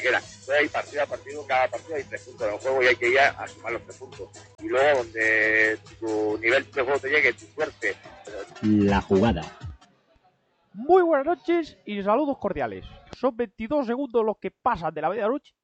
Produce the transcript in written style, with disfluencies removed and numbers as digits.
quiera. Entonces hay partido a partido, cada partido hay 3 puntos en el juego y hay que ir a sumar los 3 puntos. Y luego donde tu nivel de juego te llegue, tu suerte. La jugada. Muy buenas noches y saludos cordiales. Son 22 segundos los que pasan de la medianoche